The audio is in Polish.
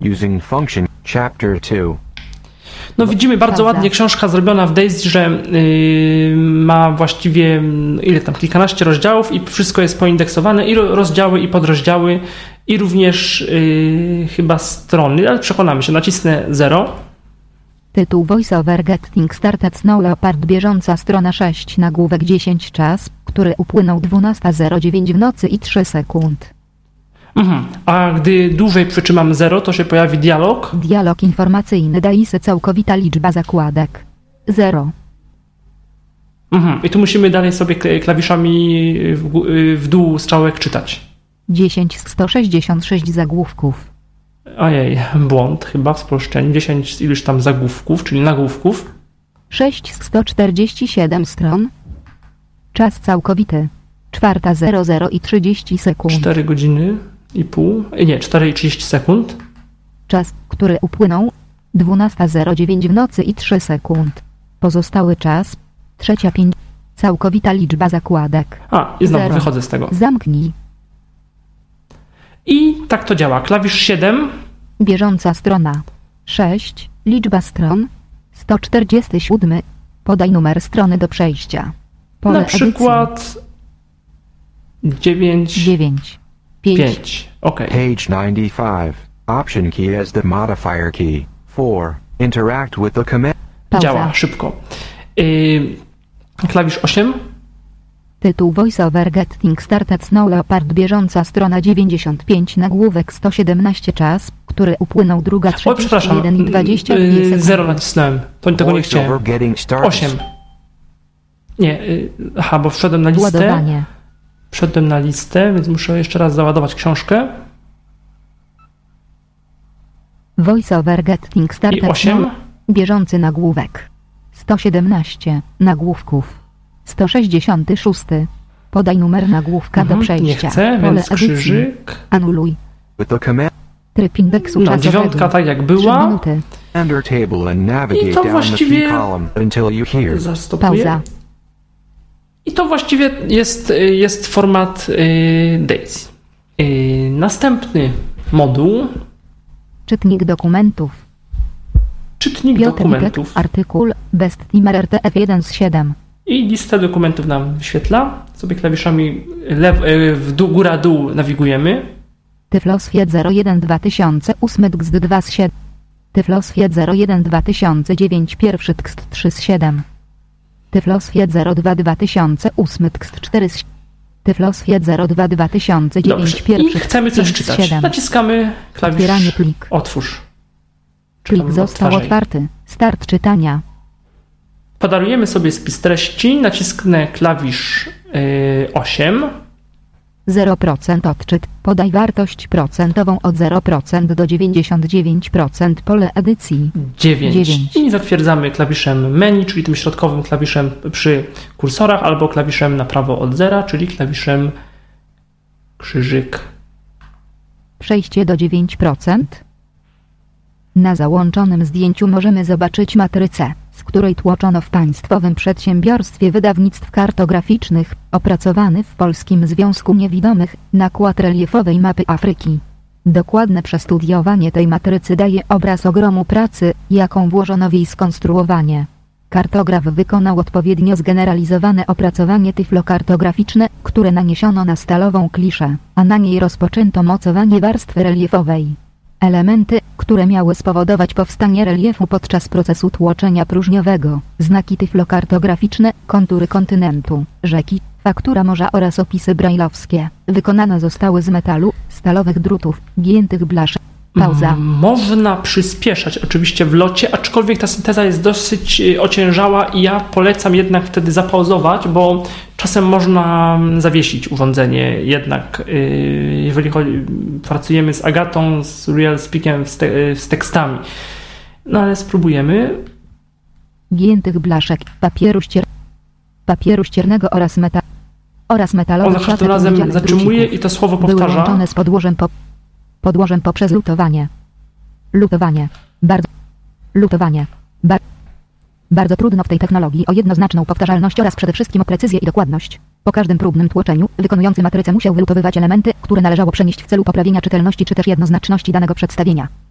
Using function, chapter 2. No widzimy bardzo ładnie książka zrobiona w Daisy, że ma właściwie ile tam, kilkanaście rozdziałów i wszystko jest poindeksowane, i rozdziały, i podrozdziały, i również chyba strony, ale przekonamy się, nacisnę 0. Tytuł VoiceOver Getting Started Snow Leopard, bieżąca strona 6, nagłówek 10, czas, który upłynął 12:09 w nocy i 3 sekund. A gdy dłużej przytrzymam 0, to się pojawi dialog. Dialog informacyjny, Daisy, całkowita liczba zakładek 0. I tu musimy dalej sobie klawiszami w dół strzałek czytać. 10 z 166 zagłówków. Ojej, błąd chyba w spolszczeniu. 10 z iluś tam zagłówków, czyli nagłówków. 6 z 147 stron. Czas całkowity 4:00 i 30 sekund. 4 godziny i pół. Nie, 4 i 30 sekund. Czas, który upłynął 12:09 w nocy i 3 sekund. Pozostały czas 3:05. Całkowita liczba zakładek. I znowu 0. wychodzę z tego. Zamknij. I tak to działa. Klawisz 7. Bieżąca strona 6. Liczba stron 147. Podaj numer strony do przejścia. Pole Na przykład 9. 5. OK. Page 95. Option key as the modifier key. 4. Interact with the command. Pauza. Działa szybko. Klawisz 8. Tytuł VoiceOver Getting Started Snow Leopard, bieżąca strona 95, nagłówek 117, czas, który upłynął 2:31 i 22 sekundy. 0 nacisnąłem. Tego nie chciałem. Voiceover getting started. 8. Nie, bo wszedłem na listę. Ładowanie. Wszedłem na listę, więc muszę jeszcze raz załadować książkę. VoiceOver Getting Started I 8. Snow, bieżący nagłówek 117, nagłówków 166. Podaj numer nagłówka do przejścia. Nie chcę, Pole więc edycji. krzyżyk. Anuluj. With the command Tryb indeksu No, czasowego. 9 tak jak 3 była. minuty. Enter table and I navigate to down the właściwie- key column until you hear. Zastopuję. Pauza. I to właściwie jest format Daisy. Następny moduł. Czytnik dokumentów. Czytnik Piotr dokumentów. Witek, artykuł Besttimer RTF1 z 7. I listę dokumentów nam wyświetla. Sobie klawiszami w dół, góra, dół nawigujemy. Tyflosfied 01 2008 TXT 2 z 7. Tyflosfied 01 2009 pierwszy tekst 3 z 7. Tyflosfied 02 2008 tekst 4 z 7. Tyflosfied 02 2009 Dobrze. pierwszy I chcemy coś 5 z czytać. 7. Naciskamy klawisz Otwieranie plik. Otwórz. Plik Tam został odtwarzaj. otwarty. Start czytania. Podarujemy sobie spis treści. Nacisknę klawisz 8. 0% odczyt. Podaj wartość procentową od 0% do 99%. Pole edycji. 9. I zatwierdzamy klawiszem menu, czyli tym środkowym klawiszem przy kursorach, albo klawiszem na prawo od 0, czyli klawiszem krzyżyk. Przejście do 9%. Na załączonym zdjęciu możemy zobaczyć matrycę, z której tłoczono w Państwowym Przedsiębiorstwie Wydawnictw Kartograficznych, opracowany w Polskim Związku Niewidomych, nakład reliefowej mapy Afryki. Dokładne przestudiowanie tej matrycy daje obraz ogromu pracy, jaką włożono w jej skonstruowanie. Kartograf wykonał odpowiednio zgeneralizowane opracowanie tyflokartograficzne, które naniesiono na stalową kliszę, a na niej rozpoczęto mocowanie warstwy reliefowej. Elementy, które miały spowodować powstanie reliefu podczas procesu tłoczenia próżniowego, znaki tyflokartograficzne, kontury kontynentu, rzeki, faktura morza oraz opisy brajlowskie, wykonane zostały z metalu, stalowych drutów, giętych blaszek. Pauza. Można przyspieszać oczywiście w locie, aczkolwiek ta synteza jest dosyć ociężała i ja polecam jednak wtedy zapauzować, bo czasem można zawiesić urządzenie jednak, jeżeli pracujemy z Agatą, z Real Speakiem, z tekstami. No ale spróbujemy. Giętych blaszek, papieru ściernego oraz metalowych Za każdym siatek razem miedzianych zatrzymuje drucików. i to słowo Były powtarza. łączone z podłożem poprzez lutowanie. Bardzo trudno w tej technologii o jednoznaczną powtarzalność oraz przede wszystkim o precyzję i dokładność. Po każdym próbnym tłoczeniu, wykonujący matrycę musiał wylutowywać elementy, które należało przenieść w celu poprawienia czytelności czy też jednoznaczności danego przedstawienia.